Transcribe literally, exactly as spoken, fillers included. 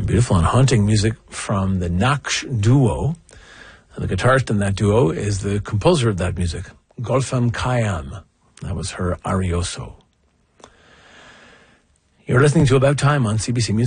beautiful and haunting music from the Naksh duo. And the guitarist in that duo is the composer of that music, Gulfam Khayyam. That was her Arioso. You're listening to About Time on C B C Music.